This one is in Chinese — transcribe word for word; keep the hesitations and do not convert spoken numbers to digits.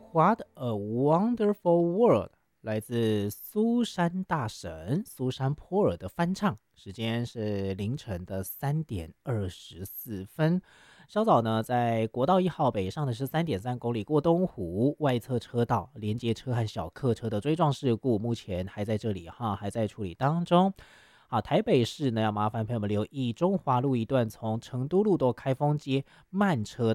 What a Wonderful World》，来自苏珊大神苏珊坡尔的翻唱。时间是凌晨的三点二十四分。稍早呢，在国道一号北上的是三点三公里过东湖外侧车道，连接车和小客车的追撞事故，目前还在这里哈，还在处理当中。好，台北市呢，要麻烦朋友们留意中华路一段从成都路到开封街慢车